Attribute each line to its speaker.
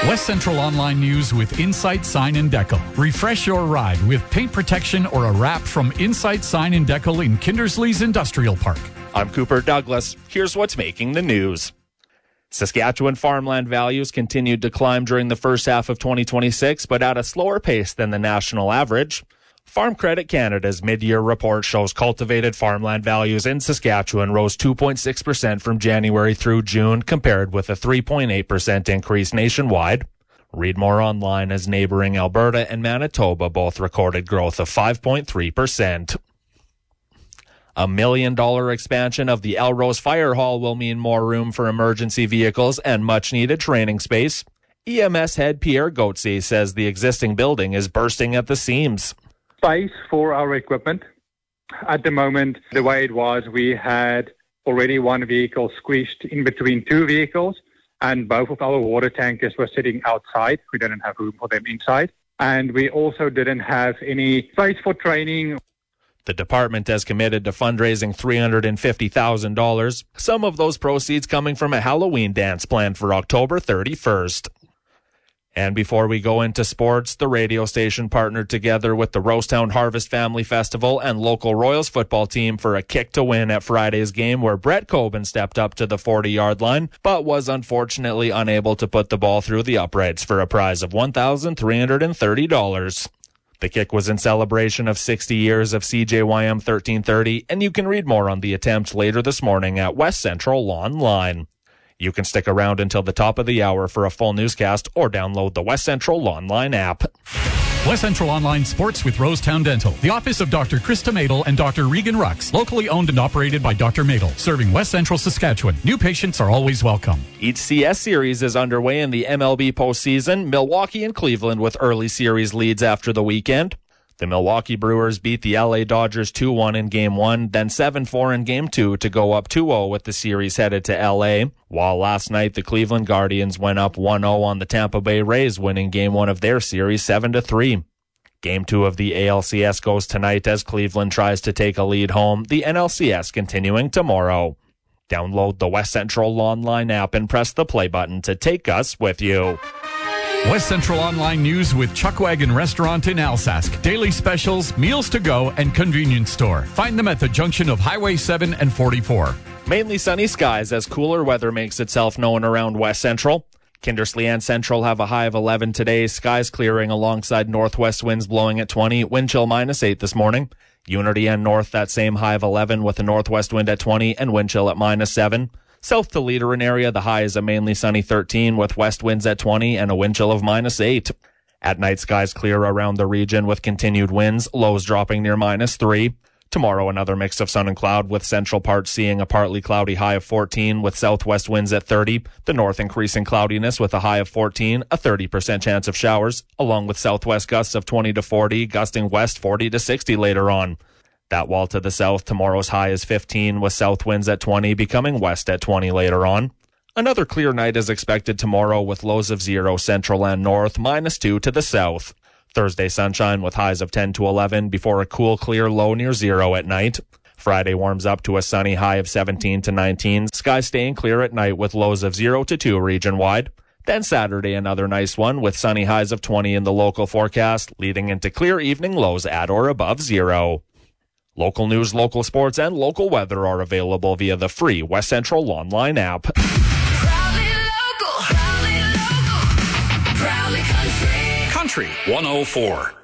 Speaker 1: West Central Online News with Insight Sign and Decal. Refresh your ride with paint protection or a wrap from Insight Sign and Decal in Kindersley's Industrial Park.
Speaker 2: I'm Cooper Douglas. Here's what's making the news. Saskatchewan farmland values continued to climb during the first half of 2026, but at a slower pace than the national average. Farm Credit Canada's mid-year report shows cultivated farmland values in Saskatchewan rose 2.6% from January through June, compared with a 3.8% increase nationwide. Read more online as neighboring Alberta and Manitoba both recorded growth of 5.3%. A $1 million expansion of the Elrose Fire Hall will mean more room for emergency vehicles and much-needed training space. EMS head Pierre Gauthier says the existing building is bursting at the seams.
Speaker 3: Space for our equipment. At the moment, the way it was, we had already one vehicle squished in between two vehicles, and both of our water tankers were sitting outside. We didn't have room for them inside. And we also didn't have any space for training.
Speaker 2: The department has committed to fundraising $350,000, some of those proceeds coming from a Halloween dance planned for October 31st. And before we go into sports, the radio station partnered together with the Rosetown Harvest Family Festival and local Royals football team for a kick to win at Friday's game, where Brett Coben stepped up to the 40-yard line, but was unfortunately unable to put the ball through the uprights for a prize of $1,330. The kick was in celebration of 60 years of CJYM 1330, and you can read more on the attempt later this morning at West Central Online. You can stick around until the top of the hour for a full newscast or download the West Central Online app.
Speaker 1: West Central Online Sports with Rosetown Dental. The office of Dr. Krista Madel and Dr. Regan Rux. Locally owned and operated by Dr. Madel. Serving West Central Saskatchewan. New patients are always welcome.
Speaker 2: Each CS series is underway in the MLB postseason. Milwaukee and Cleveland with early series leads after the weekend. The Milwaukee Brewers beat the LA Dodgers 2-1 in Game 1, then 7-4 in Game 2 to go up 2-0 with the series headed to LA. While last night the Cleveland Guardians went up 1-0 on the Tampa Bay Rays, winning Game 1 of their series 7-3. Game 2 of the ALCS goes tonight as Cleveland tries to take a lead home, the NLCS continuing tomorrow. Download the West Central Online app and press the play button to take us with you.
Speaker 1: West Central Online News with Chuckwagon Restaurant in Alsask. Daily specials, meals to go, and convenience store. Find them at the junction of Highway 7 and 44.
Speaker 2: Mainly sunny skies as cooler weather makes itself known around West Central. Kindersley and Central have a high of 11 today. Skies clearing alongside northwest winds blowing at 20. Wind chill -8 this morning. Unity and North that same high of 11 with a northwest wind at 20 and wind chill at -7. South to Leaderin area, the high is a mainly sunny 13 with west winds at 20 and a wind chill of -8. At night, skies clear around the region with continued winds, lows dropping near -3. Tomorrow, another mix of sun and cloud with central parts seeing a partly cloudy high of 14 with southwest winds at 30. The north increasing cloudiness with a high of 14, a 30% chance of showers, along with southwest gusts of 20 to 40, gusting west 40 to 60 later on. That wall to the south, tomorrow's high is 15 with south winds at 20, becoming west at 20 later on. Another clear night is expected tomorrow with lows of 0 central and north, -2 to the south. Thursday sunshine with highs of 10 to 11 before a cool clear low near 0 at night. Friday warms up to a sunny high of 17 to 19, skies staying clear at night with lows of 0 to 2 region-wide. Then Saturday another nice one with sunny highs of 20 in the local forecast, leading into clear evening lows at or above 0. Local news, local sports, and local weather are available via the free West Central Online app.
Speaker 4: Proudly local, proudly local, proudly country.
Speaker 5: Country 104.